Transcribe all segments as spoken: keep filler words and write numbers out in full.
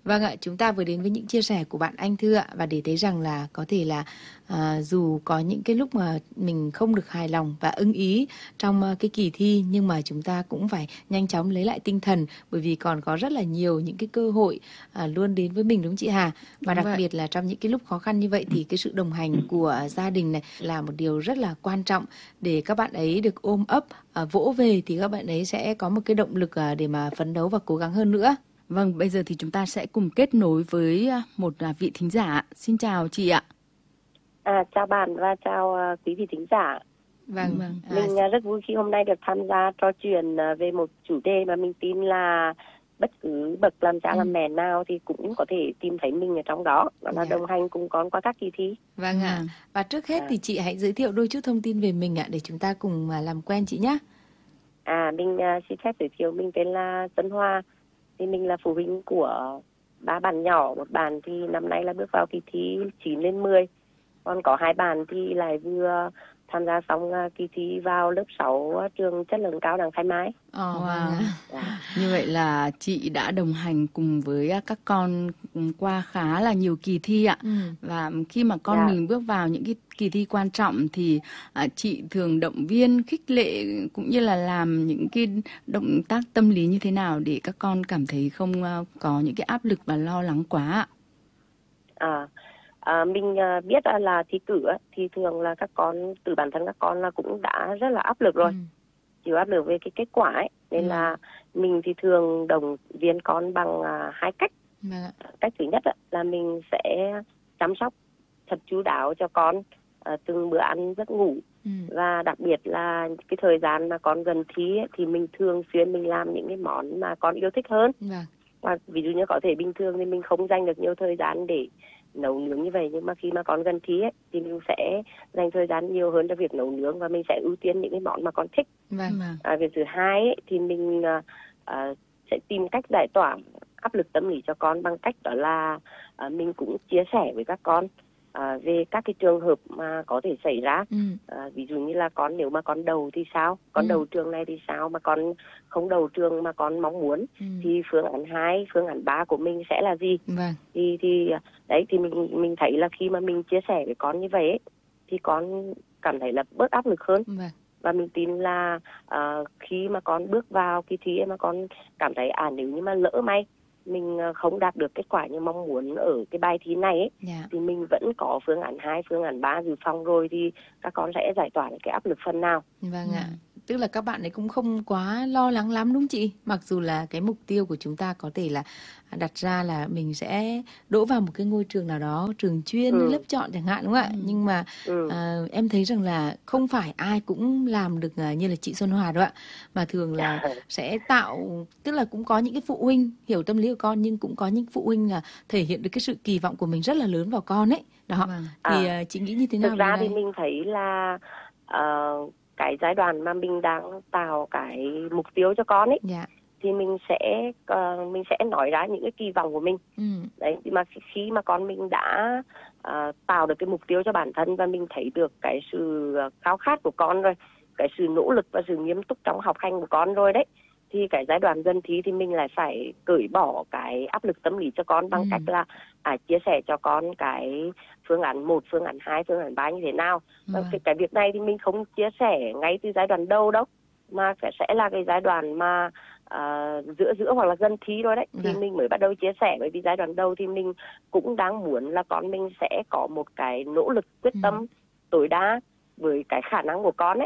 Vâng ạ, chúng ta vừa đến với những chia sẻ của bạn Anh Thư ạ, và để thấy rằng là có thể là à, dù có những cái lúc mà mình không được hài lòng và ưng ý trong à, cái kỳ thi, nhưng mà chúng ta cũng phải nhanh chóng lấy lại tinh thần, bởi vì còn có rất là nhiều những cái cơ hội à, luôn đến với mình, đúng không chị Hà? Và Đúng đặc vậy. biệt là trong những cái lúc khó khăn như vậy thì cái sự đồng hành của gia đình này là một điều rất là quan trọng để các bạn ấy được ôm ấp, à, vỗ về thì các bạn ấy sẽ có một cái động lực à, để mà phấn đấu và cố gắng hơn nữa. Vâng, bây giờ thì chúng ta sẽ cùng kết nối với à, một à, vị thính giả. Xin chào chị ạ. À, chào bạn và chào uh, quý vị thính giả. Vâng, Vâng. à, Mình uh, rất vui khi hôm nay được tham gia trò chuyện uh, về một chủ đề mà mình tin là bất cứ bậc làm cha Ừ. làm mẹ nào thì cũng có thể tìm thấy mình ở trong đó, đó là Dạ. đồng hành cùng con qua các kỳ thi. Vâng ạ. Vâng. Và trước hết À. thì chị hãy giới thiệu đôi chút thông tin về mình ạ, để chúng ta cùng à, làm quen chị nhé. À, mình uh, xin phép giới thiệu, mình tên là Tân Hoa. Thì mình là phụ huynh của ba bạn nhỏ, một bạn thì năm nay là bước vào kỳ thi chín lên mười. Còn có hai bạn thì lại vừa tham gia xong uh, kỳ thi vào lớp sáu uh, trường chất lượng cao đẳng Thanh Mai. Ờ, Wow. vâng ạ. À. Như vậy là chị đã đồng hành cùng với à, các con qua khá là nhiều kỳ thi ạ. Ừ. Và khi mà con Dạ. mình bước vào những cái kỳ thi quan trọng thì à, chị thường động viên, khích lệ cũng như là làm những cái động tác tâm lý như thế nào để các con cảm thấy không à, có những cái áp lực và lo lắng quá ạ? À, à, mình à, biết là, là thi cử á, thì thường là các con, từ bản thân các con là cũng đã rất là áp lực rồi, Ừ. chịu áp lực về cái kết quả ấy. Nên Ừ. là mình thì thường động viên con bằng à, hai cách. Vâng ạ. Cách thứ nhất á, là mình sẽ chăm sóc thật chu đáo cho con à, từng bữa ăn, giấc ngủ. Ừ. Và đặc biệt là cái thời gian mà con gần thi ấy, thì mình thường xuyên mình làm những cái món mà con yêu thích hơn. Vâng. Và ví dụ như có thể bình thường thì mình không dành được nhiều thời gian để nấu nướng như vậy, nhưng mà khi mà con gần thi ấy, thì mình sẽ dành thời gian nhiều hơn cho việc nấu nướng và mình sẽ ưu tiên những cái món mà con thích. Vâng. Vâng. À, việc thứ hai ấy, thì mình à, à, sẽ tìm cách giải tỏa áp lực tâm lý cho con bằng cách đó là à, mình cũng chia sẻ với các con à, về các cái trường hợp mà có thể xảy ra. Ừ. À, ví dụ như là con nếu mà con đầu thì sao, con Ừ. đầu trường này thì sao, mà con không đầu trường mà con mong muốn Ừ. thì phương án hai, phương án ba của mình sẽ là gì. Vâng. Thì thì đấy thì mình mình thấy là khi mà mình chia sẻ với con như vậy ấy, thì con cảm thấy là bớt áp lực hơn. Vâng. Và mình tin là uh, khi mà con bước vào kỳ thi mà con cảm thấy à nếu như mà lỡ may mình uh, không đạt được kết quả như mong muốn ở cái bài thi này ấy, Dạ. thì mình vẫn có phương án hai, phương án ba dự phòng rồi, thì các con sẽ giải tỏa được cái áp lực phần nào. Vâng Ừ. ạ. Tức là các bạn ấy cũng không quá lo lắng lắm đúng không chị? Mặc dù là cái mục tiêu của chúng ta có thể là đặt ra là mình sẽ đỗ vào một cái ngôi trường nào đó, trường chuyên, Ừ. lớp chọn chẳng hạn đúng không ạ? Ừ. Nhưng mà Ừ. à, em thấy rằng là không phải ai cũng làm được à, như là chị Xuân Hòa đâu ạ. Mà thường là sẽ tạo, tức là cũng có những cái phụ huynh hiểu tâm lý của con, nhưng cũng có những phụ huynh là thể hiện được cái sự kỳ vọng của mình rất là lớn vào con ấy. Đó. Vâng. Thì À, à, chị nghĩ như thế nào thực về ra điều thì này? mình thấy là uh, cái giai đoạn mà mình đang tạo cái mục tiêu cho con ấy, Dạ. thì mình sẽ uh, mình sẽ nói ra những cái kỳ vọng của mình. Ừ. Đấy, thì mà khi mà con mình đã uh, tạo được cái mục tiêu cho bản thân và mình thấy được cái sự khao khát của con rồi, cái sự nỗ lực và sự nghiêm túc trong học hành của con rồi đấy, thì cái giai đoạn gần thi thì mình lại phải cởi bỏ cái áp lực tâm lý cho con bằng Ừ. cách là à, chia sẻ cho con cái phương án một, phương án hai, phương án ba như thế nào. Và Vâng. cái, cái việc này thì mình không chia sẻ ngay từ giai đoạn đầu đâu, mà sẽ, sẽ là cái giai đoạn mà uh, giữa giữa hoặc là gần thi rồi đấy, thì Vâng. mình mới bắt đầu chia sẻ. Bởi vì giai đoạn đầu thì mình cũng đang muốn là con mình sẽ có một cái nỗ lực quyết Ừ. tâm tối đa với cái khả năng của con ấy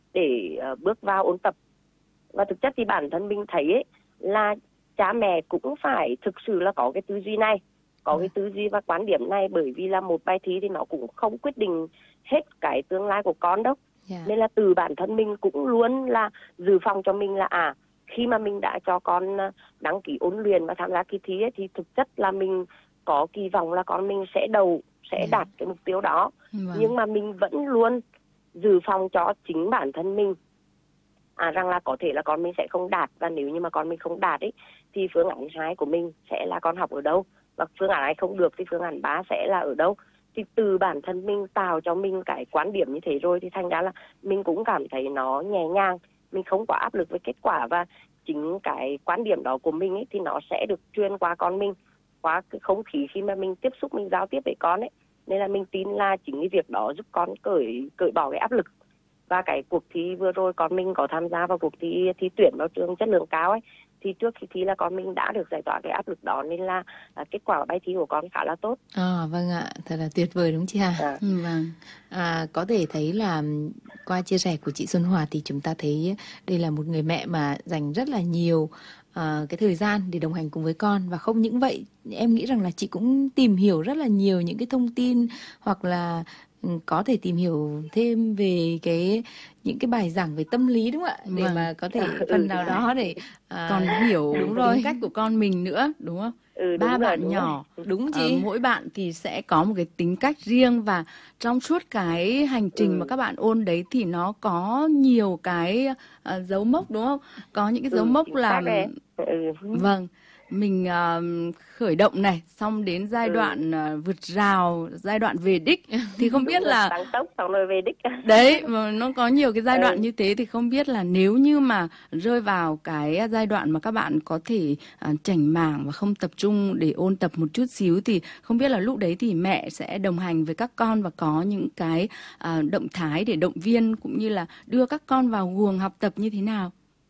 để uh, bước vào ôn tập. Và thực chất thì bản thân mình thấy ấy, là cha mẹ cũng phải thực sự là có cái tư duy này, có Ừ. cái tư duy và quan điểm này, bởi vì là một bài thi thì nó cũng không quyết định hết cái tương lai của con đâu. Dạ. Nên là từ bản thân mình cũng luôn là dự phòng cho mình là à khi mà mình đã cho con đăng ký ôn luyện và tham gia kỳ thi ấy, thì thực chất là mình có kỳ vọng là con mình sẽ đầu, sẽ Dạ. đạt cái mục tiêu đó. Vâng. Nhưng mà mình vẫn luôn dự phòng cho chính bản thân mình à, rằng là có thể là con mình sẽ không đạt, và nếu như mà con mình không đạt ấy, thì phương án hai của mình sẽ là con học ở đâu, và phương án hai không được thì phương án ba sẽ là ở đâu. Thì từ bản thân mình tạo cho mình cái quan điểm như thế rồi, thì thành ra là mình cũng cảm thấy nó nhẹ nhàng, mình không quá áp lực với kết quả, và chính cái quan điểm đó của mình ấy, thì nó sẽ được truyền qua con mình. qua cái không khí khi mà mình tiếp xúc, mình giao tiếp với con ấy, nên là mình tin là chính cái việc đó giúp con cởi cởi bỏ cái áp lực. Và cái cuộc thi vừa rồi con mình có tham gia vào cuộc thi thi tuyển vào trường chất lượng cao ấy, thì trước khi thi là con mình đã được giải tỏa cái áp lực đó, nên là à, kết quả bài thi của con khá là tốt. À, vâng ạ, thật là tuyệt vời đúng chị Hà. À. Ừ, vâng. À, có thể thấy là qua chia sẻ của chị Xuân Hòa thì chúng ta thấy đây là một người mẹ mà dành rất là nhiều à, cái thời gian để đồng hành cùng với con. Và không những vậy, em nghĩ rằng là chị cũng tìm hiểu rất là nhiều những cái thông tin, hoặc là ừ, có thể tìm hiểu thêm về cái những cái bài giảng về tâm lý, đúng không ạ? Để Vâng. mà có thể Ừ. phần nào đó để à, Còn hiểu đúng tính rồi. cách của con mình nữa, đúng không? Ừ, Ba đúng rồi, bạn đúng nhỏ, rồi. Đúng ờ, chị. mỗi bạn thì sẽ có một cái tính cách riêng, và trong suốt cái hành trình Ừ. mà các bạn ôn đấy thì nó có nhiều cái ờ, dấu mốc, đúng không? Có những cái dấu Ừ, mốc chính là xác đấy. Ừ. vâng, mình ờ, khởi động này, xong đến giai Ừ. đoạn ờ, vượt rào, giai đoạn về đích thì không Đúng biết rồi, là tăng tốc xong rồi về đích. đấy, mà nó có nhiều cái giai đoạn Ừ. như thế, thì không biết là nếu như mà rơi vào cái giai đoạn mà các bạn có thể à, chảnh mảng và không tập trung để ôn tập một chút xíu, thì không biết là lúc đấy thì mẹ sẽ đồng hành với các con và có những cái à, động thái để động viên cũng như là đưa các con vào guồng học tập như thế nào?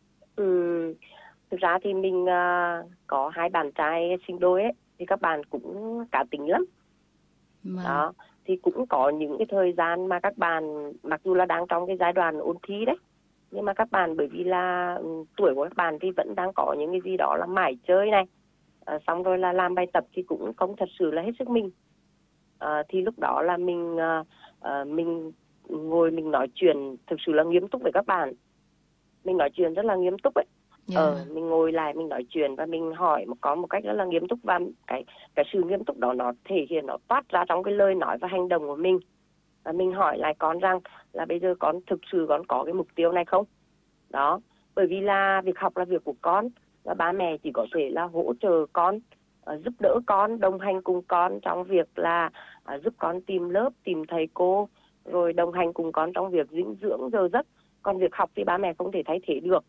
Ừ. Thực ra thì mình uh, có hai bạn trai sinh đôi ấy, thì các bạn cũng cá tính lắm. Vâng. Đó, thì cũng có những cái thời gian mà các bạn mặc dù là đang trong cái giai đoạn ôn thi đấy, nhưng mà các bạn bởi vì là um, tuổi của các bạn thì vẫn đang có những cái gì đó là mải chơi này, à, xong rồi là làm bài tập thì cũng không thật sự là hết sức mình. À, thì lúc đó là mình uh, uh, mình ngồi mình nói chuyện thực sự là nghiêm túc với các bạn, mình nói chuyện rất là nghiêm túc ấy. Yeah. Ờ, mình ngồi lại mình nói chuyện và mình hỏi một có một cách rất là nghiêm túc, và cái cái sự nghiêm túc đó nó thể hiện, nó toát ra trong cái lời nói và hành động của mình. Và mình hỏi lại con rằng là bây giờ con thực sự con có cái mục tiêu này không? Đó, bởi vì là việc học là việc của con, và ba mẹ chỉ có thể là hỗ trợ con, uh, giúp đỡ con, đồng hành cùng con trong việc là uh, giúp con tìm lớp, tìm thầy cô, rồi đồng hành cùng con trong việc dinh dưỡng giờ giấc. Còn việc học thì ba mẹ không thể thay thế được.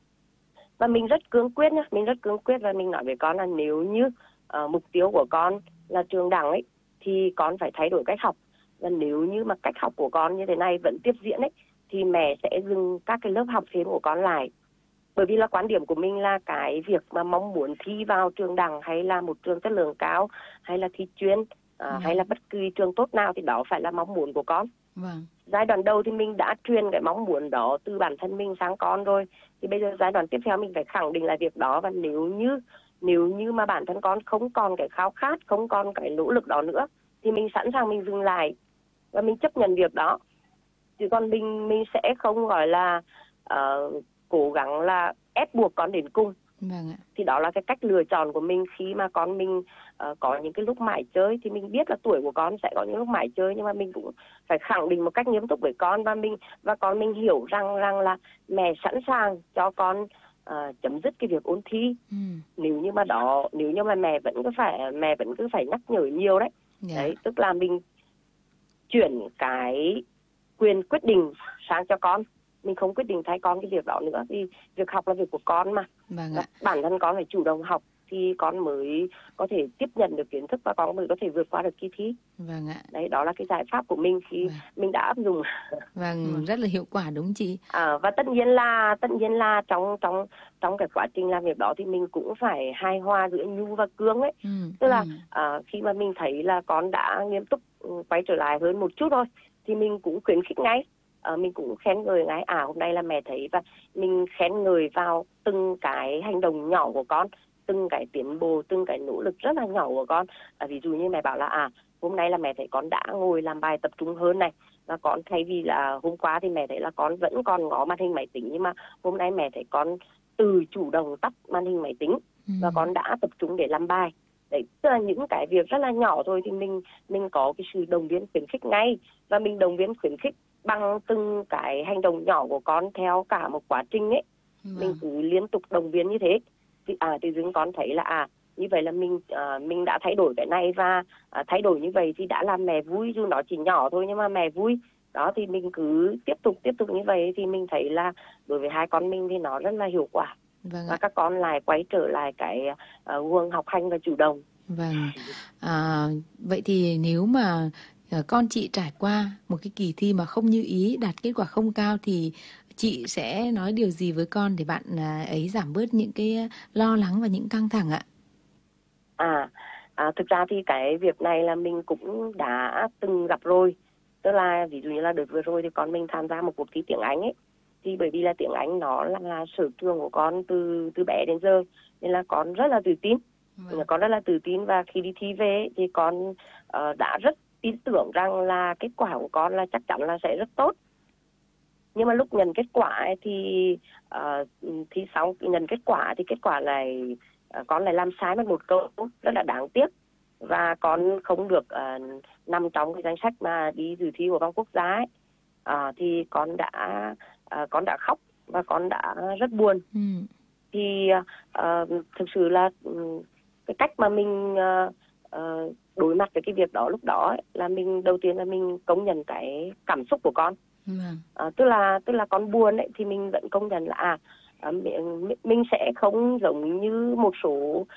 Và mình rất cương quyết nhá, mình rất cương quyết và mình nói với con là nếu như uh, mục tiêu của con là trường đẳng ấy, thì con phải thay đổi cách học. Và nếu như mà cách học của con như thế này vẫn tiếp diễn ấy, thì mẹ sẽ dừng các cái lớp học thêm của con lại. Bởi vì là quan điểm của mình là cái việc mà mong muốn thi vào trường đẳng hay là một trường chất lượng cao hay là thi chuyên uh, ừ. hay là bất kỳ trường tốt nào thì đó phải là mong muốn của con. Vâng. Giai đoạn đầu thì mình đã truyền cái mong muốn đó từ bản thân mình sang con rồi, thì bây giờ giai đoạn tiếp theo mình phải khẳng định lại việc đó. Và nếu như nếu như mà bản thân con không còn cái khao khát, không còn cái nỗ lực đó nữa, thì mình sẵn sàng mình dừng lại và mình chấp nhận việc đó. Chứ còn mình mình sẽ không gọi là uh, cố gắng là ép buộc con đến cùng. Vâng ạ. Thì đó là cái cách lựa chọn của mình khi mà con mình uh, có những cái lúc mải chơi. Thì mình biết là tuổi của con sẽ có những lúc mải chơi, nhưng mà mình cũng phải khẳng định một cách nghiêm túc với con, và mình và con mình hiểu rằng rằng là mẹ sẵn sàng cho con uh, chấm dứt cái việc ôn thi. Ừ. Nếu như mà đó nếu như mà mẹ vẫn cứ phải mẹ vẫn cứ phải nhắc nhở nhiều đấy. Yeah. Đấy, tức là mình chuyển cái quyền quyết định sang cho con, mình không quyết định thay con cái việc đó nữa. Vì việc học là việc của con mà. Vâng Và ạ. bản thân con phải chủ động học thì con mới có thể tiếp nhận được kiến thức và con mới có thể vượt qua được kỳ thi. Vâng ạ. Đấy, đó là cái giải pháp của mình khi Vâng. mình đã áp dụng. Vâng, Vâng. rất là hiệu quả đúng chị. À, và tất nhiên là tất nhiên là trong trong trong cái quá trình làm việc đó thì mình cũng phải hài hòa giữa nhu và cương ấy. Ừ. Tức là Ừ. à, khi mà mình thấy là con đã nghiêm túc quay trở lại hơn một chút thôi, thì mình cũng khuyến khích ngay. À, mình cũng khen ngợi ngay, à hôm nay là mẹ thấy, và mình khen ngợi vào từng cái hành động nhỏ của con, từng cái tiến bộ, từng cái nỗ lực rất là nhỏ của con. À, ví dụ như mẹ bảo là à hôm nay là mẹ thấy con đã ngồi làm bài tập trung hơn này, và con thay vì là hôm qua thì mẹ thấy là con vẫn còn ngó màn hình máy tính, nhưng mà hôm nay mẹ thấy con từ chủ động tắt màn hình máy tính Ừ. và con đã tập trung để làm bài. Đấy, tức là những cái việc rất là nhỏ thôi thì mình mình có cái sự động viên khuyến khích ngay, và mình động viên khuyến khích bằng từng cái hành động nhỏ của con theo cả một quá trình ấy. Vâng. Mình cứ liên tục động viên như thế thì à tự dưng con thấy là à như vậy là mình à, mình đã thay đổi cái này, và à, thay đổi như vậy thì đã làm mẹ vui, dù nó chỉ nhỏ thôi nhưng mà mẹ vui. Đó thì mình cứ tiếp tục tiếp tục như vậy thì mình thấy là đối với hai con mình thì nó rất là hiệu quả. Vâng và ạ. các con lại quay trở lại cái uh, guồng học hành và chủ động. Vâng. À, vậy thì nếu mà à, con chị trải qua một cái kỳ thi mà không như ý, đạt kết quả không cao thì chị sẽ nói điều gì với con để bạn à, ấy giảm bớt những cái lo lắng và những căng thẳng ạ? À, à thực ra thì cái việc này là mình cũng đã từng gặp rồi. Tức là ví dụ như là đợt vừa rồi thì con mình tham gia một cuộc thi tiếng Anh ấy. Thì bởi vì là tiếng Anh nó là, là sở trường của con từ từ bé đến giờ, nên là con rất là tự tin. Vâng. Con rất là tự tin và khi đi thi về thì con uh, đã rất tin tưởng rằng là kết quả của con là chắc chắn là sẽ rất tốt. Nhưng mà lúc nhận kết quả ấy thì uh, thi xong nhận kết quả thì kết quả lại uh, con lại làm sai mất một câu rất là đáng tiếc, và con không được uh, nằm trong cái danh sách mà đi dự thi của vòng quốc gia ấy. Uh, thì con đã uh, con đã khóc và con đã rất buồn. Ừ. Thì uh, thực sự là um, cái cách mà mình uh, uh, đối mặt với cái việc đó lúc đó ấy, là mình đầu tiên là mình công nhận cái cảm xúc của con. Vâng. À, tức là tức là con buồn ấy thì mình vẫn công nhận là à, à mình sẽ không giống như một số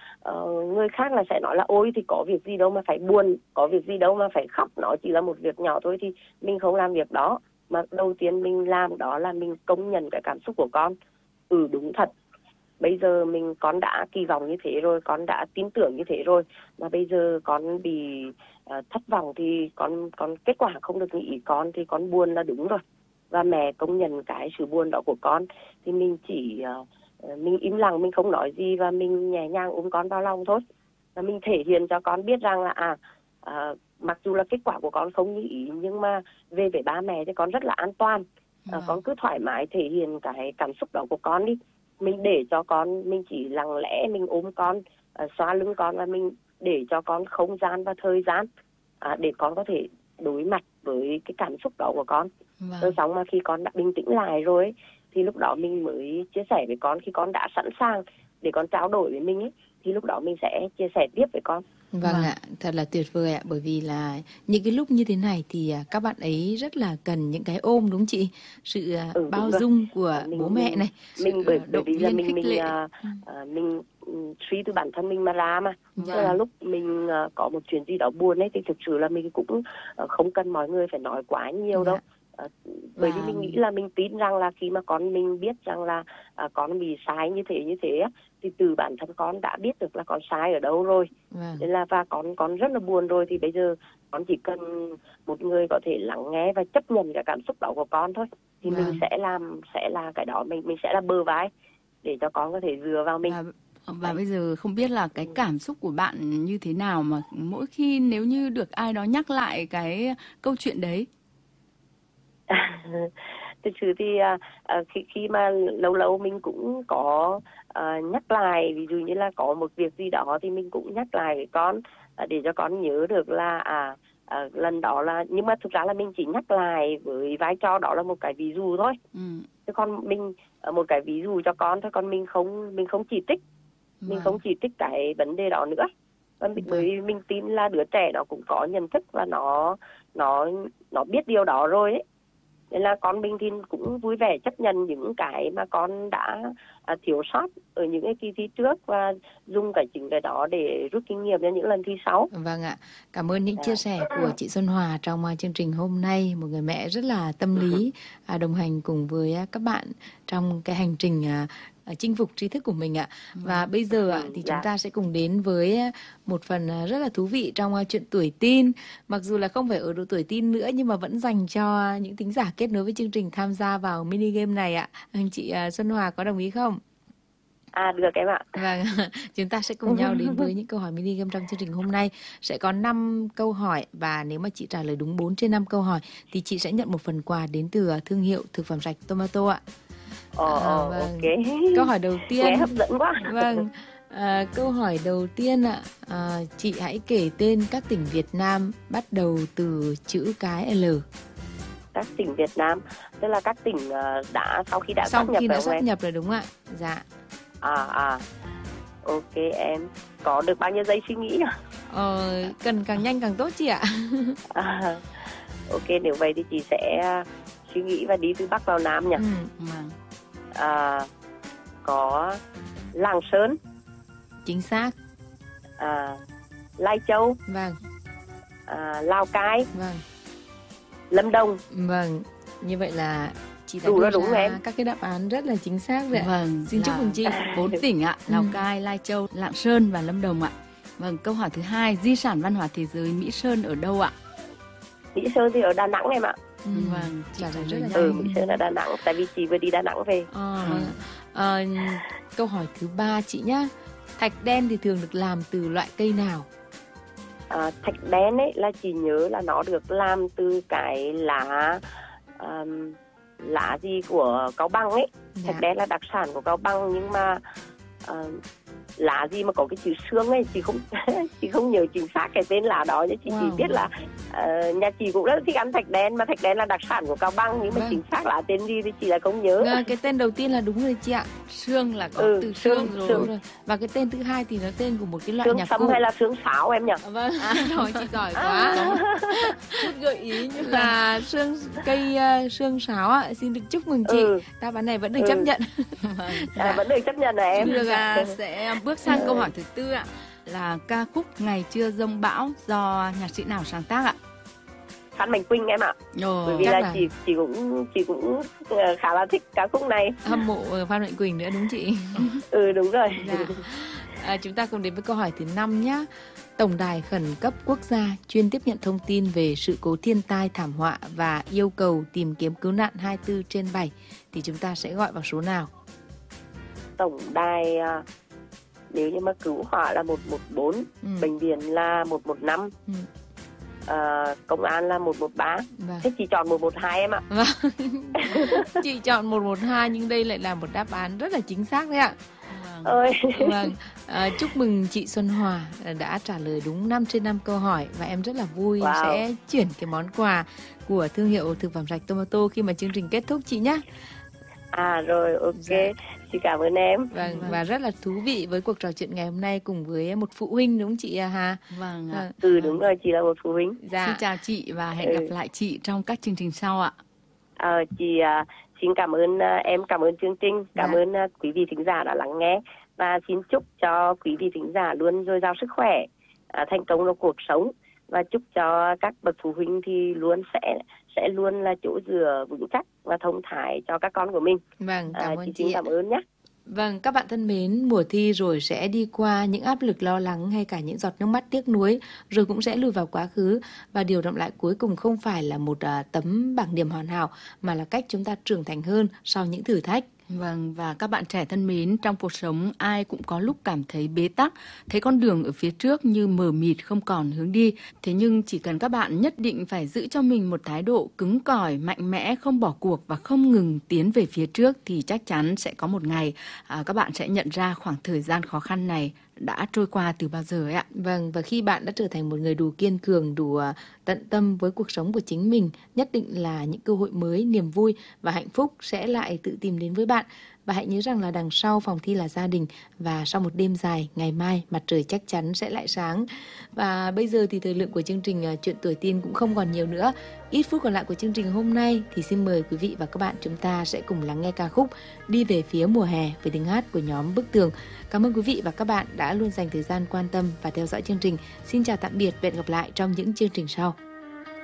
uh, người khác là sẽ nói là ôi thì có việc gì đâu mà phải buồn, có việc gì đâu mà phải khóc, nó chỉ là một việc nhỏ thôi. Thì mình không làm việc đó, mà đầu tiên mình làm đó là mình công nhận cái cảm xúc của con. Ừ, đúng thật, bây giờ mình con đã kỳ vọng như thế rồi, con đã tin tưởng như thế rồi, mà bây giờ con bị uh, thất vọng thì con con kết quả không được như ý con thì con buồn là đúng rồi. Và mẹ công nhận cái sự buồn đó của con thì mình chỉ uh, mình im lặng, mình không nói gì và mình nhẹ nhàng ôm con vào lòng thôi. Và mình thể hiện cho con biết rằng là à uh, mặc dù là kết quả của con không như ý nhưng mà về với ba mẹ thì con rất là an toàn. Uh, con cứ thoải mái thể hiện cái cảm xúc đó của con đi. Mình để cho con, mình chỉ lặng lẽ mình ôm con, uh, xoa lưng con và mình để cho con không gian và thời gian uh, để con có thể đối mặt với cái cảm xúc đó của con. Vâng. Rồi xong mà khi con đã bình tĩnh lại rồi ấy, thì lúc đó mình mới chia sẻ với con. Khi con đã sẵn sàng để con trao đổi với mình ấy, thì lúc đó mình sẽ chia sẻ tiếp với con. Vâng, Vâng ạ, thật là tuyệt vời ạ. Bởi vì là những cái lúc như thế này thì các bạn ấy rất là cần những cái ôm, đúng chị? Sự ừ, bao dung của mình, bố mẹ này, mình, mình bởi, bởi vì là mình khích mình lệ. uh, uh, mình uh, suy từ bản thân mình mà ra mà. Vâng. Tức là lúc mình uh, có một chuyện gì đó buồn ấy thì thực sự là mình cũng uh, không cần mọi người phải nói quá nhiều dạ. đâu. Uh, bởi vì mình nghĩ là mình tin rằng là khi mà con mình biết rằng là uh, con bị sai như thế như thế á, thì từ bản thân con đã biết được là con sai ở đâu rồi. Vâng. Nên là và con con rất là buồn rồi, thì bây giờ con chỉ cần một người có thể lắng nghe và chấp nhận cái cảm xúc đó của con thôi. Thì vâng. mình sẽ làm sẽ là cái đó, mình mình sẽ là bờ vai để cho con có thể dựa vào mình. Và, và bây giờ không biết là cái cảm xúc của bạn như thế nào mà mỗi khi nếu như được ai đó nhắc lại cái câu chuyện đấy. Thực sự thì uh, khi, khi mà lâu lâu mình cũng có uh, nhắc lại, ví dụ như là có một việc gì đó thì mình cũng nhắc lại với con uh, để cho con nhớ được là à uh, lần đó là, nhưng mà thực ra là mình chỉ nhắc lại với vai trò đó là một cái ví dụ thôi. Ừ. Chứ còn mình uh, một cái ví dụ cho con thôi, còn mình không mình không chỉ trích, vâng. mình không chỉ trích cái vấn đề đó nữa. Và mình, bởi vì mình tin là đứa trẻ nó cũng có nhận thức và nó nó nó biết điều đó rồi ấy. Nên là con mình thì cũng vui vẻ chấp nhận những cái mà con đã à, thiếu sót ở những cái kỳ thi trước và dùng cái chính cái đó để rút kinh nghiệm cho những lần thi sau. Vâng ạ, cảm ơn những chia sẻ của chị Xuân Hòa trong chương trình hôm nay. Một người mẹ rất là tâm lý, à, đồng hành cùng với các bạn trong cái hành trình à, chinh phục tri thức của mình ạ. Và bây giờ ạ, thì chúng ta sẽ cùng đến với một phần rất là thú vị trong chuyện tuổi teen. Mặc dù là không phải ở độ tuổi teen nữa nhưng mà vẫn dành cho những thính giả kết nối với chương trình tham gia vào mini game này ạ. Chị Xuân Hòa có đồng ý không? À, được em ạ. Vâng, chúng ta sẽ cùng nhau đến với những câu hỏi mini game trong chương trình hôm nay. Sẽ có năm câu hỏi và nếu mà chị trả lời đúng bốn trên năm câu hỏi thì chị sẽ nhận một phần quà đến từ thương hiệu thực phẩm sạch Tomato ạ. Ồ, à, vâng. Ok. Câu hỏi đầu tiên. Nghe hấp dẫn quá. Vâng. À, câu hỏi đầu tiên ạ, à, chị hãy kể tên các tỉnh Việt Nam bắt đầu từ chữ cái L. Các tỉnh Việt Nam, tức là các tỉnh đã sau khi đã sau sát nhập khi đã rồi sát em. nhập rồi đúng không ạ? Dạ. À à. Ok em. Có được bao nhiêu giây suy nghĩ à? Ờ, cần càng nhanh càng tốt chị ạ. À, ok, nếu vậy thì chị sẽ suy nghĩ và đi từ Bắc vào Nam nhỉ. Ừ. À, có Lạng Sơn, chính xác. à, Lai Châu, Vâng, à, Lào Cai, vâng, Lâm Đồng. vâng. Như vậy là chị đã Đủ đưa rồi, đúng ra rồi em. các cái đáp án rất là chính xác rồi ạ. Vâng, Xin chúc là mừng chị. bốn tỉnh ạ, Lào Ừ. Cai, Lai Châu, Lạng Sơn và Lâm Đồng ạ. Vâng, câu hỏi thứ hai, di sản văn hóa thế giới Mỹ Sơn ở đâu ạ? Mỹ Sơn thì ở Đà Nẵng em ạ. Ừ. Vâng, Trả lời rất là Ừ, nhanh. Mỹ Sơn ở Đà Nẵng, tại vì chị vừa đi Đà Nẵng về. Ờ, Ừ. ờ, câu hỏi thứ ba chị nhá. Thạch đen thì thường được làm từ loại cây nào? À, thạch đen ấy là chị nhớ là nó được làm từ cái lá um, lá gì của Cao Bằng ấy. Dạ. Thạch đen là đặc sản của Cao Bằng, nhưng mà uh, lá gì mà có cái chữ xương ấy chị không chị không nhớ chính xác cái tên lá đó, nhưng chị Wow. chỉ biết là uh, nhà chị cũng rất thích ăn thạch đen, mà thạch đen là đặc sản của Cao Bằng, nhưng mà Vâng. chính xác là tên gì thì chị lại không nhớ. Ờ, cái tên đầu tiên là đúng rồi chị ạ. Xương là có Ừ, từ xương, xương rồi. xương. Đúng rồi. Và cái tên thứ hai thì nó tên của một cái loại Xương nhạc sấm cụ. hay là xương sáo em nhỉ? À, vâng, rồi chị giỏi quá. Chút gợi ý như là xương cây uh, xương sáo ạ. Xin được chúc mừng chị. Ừ. Đáp án này vẫn được Ừ. chấp nhận. Vâng. À, vẫn được chấp nhận là em. Được à, sẽ bước sang câu hỏi thứ tư ạ, là ca khúc Ngày Chưa Giông Bão do nhạc sĩ nào sáng tác ạ? Phan Mạnh Quỳnh em ạ. Ồ, Bởi vì chắc là, là- chị chị cũng chị cũng ờ, khá là thích ca khúc này. Hâm mộ uh, Phan Mạnh Quỳnh nữa đúng chị? Ừ, đúng rồi. Dạ. À, chúng ta cùng đến với câu hỏi thứ năm nhé. Tổng đài khẩn cấp quốc gia chuyên tiếp nhận thông tin về sự cố thiên tai thảm họa và yêu cầu tìm kiếm cứu nạn hai mươi bốn trên bảy thì chúng ta sẽ gọi vào số nào? Tổng đài à, nếu như mà cứu hỏa là một một bốn, Ừ. bệnh viện là một một năm, Ừ. à, công an là một một ba. Vâng. Thế chị chọn một một hai em ạ. Chị chọn một một hai nhưng đây lại là một đáp án rất là chính xác đấy ạ. vâng. Ơi. Vâng, à, chúc mừng chị Xuân Hòa đã trả lời đúng năm trên năm câu hỏi và em rất là vui Wow. sẽ chuyển cái món quà của thương hiệu thực phẩm sạch Tomato khi mà chương trình kết thúc chị nhé. À rồi, ok. Dạ. Chị cảm ơn em. Vâng, và rất là thú vị với cuộc trò chuyện ngày hôm nay cùng với một phụ huynh đúng không chị Hà? Vâng ạ. Vâng. Ừ, đúng rồi, chị là một phụ huynh. Dạ. Xin chào chị và hẹn Ừ. gặp lại chị trong các chương trình sau ạ. À, chị à, xin cảm ơn à, em, cảm ơn chương trình, cảm Dạ. ơn à, quý vị thính giả đã lắng nghe, và xin chúc cho quý vị thính giả luôn dồi dào sức khỏe, à, thành công trong cuộc sống, và chúc cho các bậc phụ huynh thì luôn sẽ sẽ luôn là chỗ dựa vững chắc và thông thái cho các con của mình. Vâng, cảm À, ơn chị chị xin ạ. cảm ơn nhé. Vâng, các bạn thân mến, mùa thi rồi sẽ đi qua, những áp lực lo lắng hay cả những giọt nước mắt tiếc nuối rồi cũng sẽ lùi vào quá khứ, và điều đọng lại cuối cùng không phải là một à, tấm bảng điểm hoàn hảo mà là cách chúng ta trưởng thành hơn sau những thử thách. Vâng, và các bạn trẻ thân mến, trong cuộc sống ai cũng có lúc cảm thấy bế tắc, thấy con đường ở phía trước như mờ mịt không còn hướng đi. Thế nhưng chỉ cần các bạn nhất định phải giữ cho mình một thái độ cứng cỏi, mạnh mẽ, không bỏ cuộc và không ngừng tiến về phía trước thì chắc chắn sẽ có một ngày à, các bạn sẽ nhận ra khoảng thời gian khó khăn này đã trôi qua từ bao giờ ấy ạ. Vâng, và khi bạn đã trở thành một người đủ kiên cường, đủ à, tận tâm với cuộc sống của chính mình, nhất định là những cơ hội mới, niềm vui và hạnh phúc sẽ lại tự tìm đến với bạn. Và hãy nhớ rằng là đằng sau phòng thi là gia đình, và sau một đêm dài, ngày mai mặt trời chắc chắn sẽ lại sáng. Và bây giờ thì thời lượng của chương trình à, Chuyện Tuổi Teen cũng không còn nhiều nữa. Ít phút còn lại của chương trình hôm nay thì xin mời quý vị và các bạn chúng ta sẽ cùng lắng nghe ca khúc Đi Về Phía Mùa Hè với tiếng hát của nhóm Bức Tường. Cảm ơn quý vị và các bạn đã luôn dành thời gian quan tâm và theo dõi chương trình. Xin chào tạm biệt và hẹn gặp lại trong những chương trình sau.